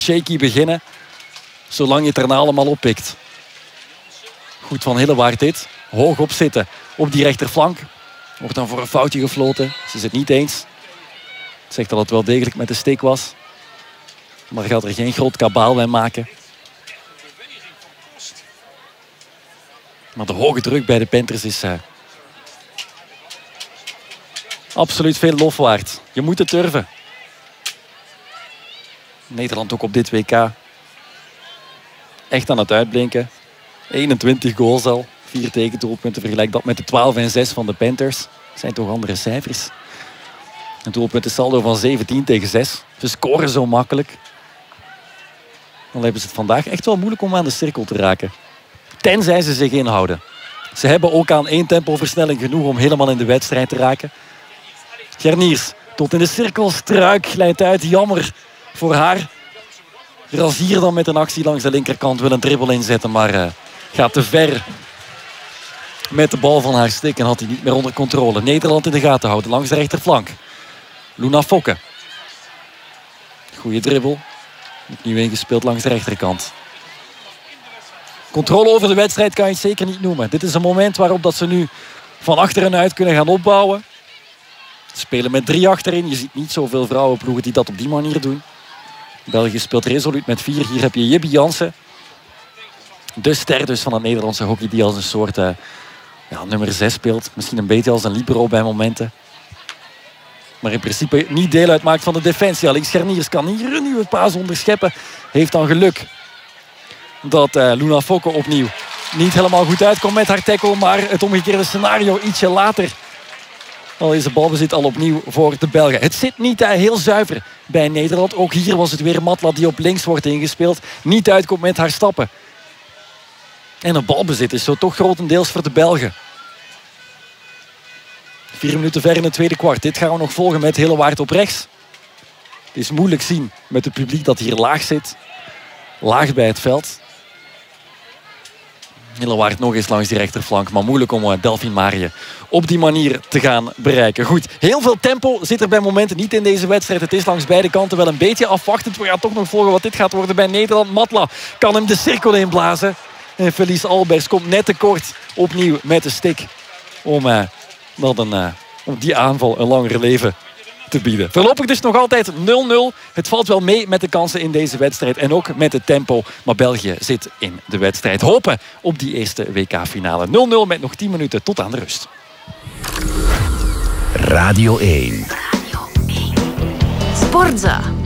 shaky beginnen, zolang je het daarna allemaal oppikt. Goed van Hillewaard dit. Hoog op zitten op die rechterflank. Wordt dan voor een foutje gefloten. Ze is het niet eens. Zegt dat het wel degelijk met de steek was. Maar gaat er geen groot kabaal bij maken. Maar de hoge druk bij de Panthers is absoluut veel lof waard. Je moet het durven. Nederland ook op dit WK echt aan het uitblinken. 21 goals al. 4 tegendoelpunten. Vergelijk dat met de 12 en 6 van de Panthers. Dat zijn toch andere cijfers. Een doelpuntensaldo van 17 tegen 6. Ze scoren zo makkelijk. Dan hebben ze het vandaag echt wel moeilijk om aan de cirkel te raken. Tenzij ze zich inhouden. Ze hebben ook aan 1 tempoversnelling genoeg om helemaal in de wedstrijd te raken. Gerniers tot in de cirkel. Struik glijdt uit. Jammer voor haar. Razier dan met een actie langs de linkerkant. Wil een dribbel inzetten, maar gaat te ver met de bal van haar stick en had hij niet meer onder controle. Nederland in de gaten houden langs de rechterflank. Luna Fokke. Goeie dribbel. Opnieuw ingespeeld langs de rechterkant. Controle over de wedstrijd kan je het zeker niet noemen. Dit is een moment waarop dat ze nu van achteruit kunnen gaan opbouwen. Ze spelen met 3 achterin. Je ziet niet zoveel vrouwenploegen die dat op die manier doen. België speelt resoluut met 4. Hier heb je Jibby Jansen. De ster dus van het Nederlandse hockey die als een soort nummer 6 speelt. Misschien een beetje als een libero bij momenten. Maar in principe niet deel uitmaakt van de defensie. Alex Gerniers kan hier een nieuwe paas onderscheppen. Heeft dan geluk dat Luna Fokke opnieuw niet helemaal goed uitkomt met haar tackle. Maar het omgekeerde scenario ietsje later. Al is de balbezit al opnieuw voor de Belgen. Het zit niet heel zuiver bij Nederland. Ook hier was het weer Matla die op links wordt ingespeeld. Niet uitkomt met haar stappen. En het balbezit is zo toch grotendeels voor de Belgen. 4 minuten ver in het tweede kwart. Dit gaan we nog volgen met Hillewaard op rechts. Het is moeilijk zien met het publiek dat hier laag zit. Laag bij het veld. Hillewaard nog eens langs die rechterflank. Maar moeilijk om Delphine Marië op die manier te gaan bereiken. Goed, heel veel tempo zit er bij momenten niet in deze wedstrijd. Het is langs beide kanten wel een beetje afwachtend. We gaan toch nog volgen wat dit gaat worden bij Nederland. Matla kan hem de cirkel inblazen. En Felice Albers komt net tekort opnieuw met de stick. Om die aanval een langer leven te bieden. Voorlopig dus nog altijd 0-0. Het valt wel mee met de kansen in deze wedstrijd. En ook met het tempo. Maar België zit in de wedstrijd. Hopen op die eerste WK-finale. 0-0 met nog 10 minuten tot aan de rust. Radio 1. Sportza.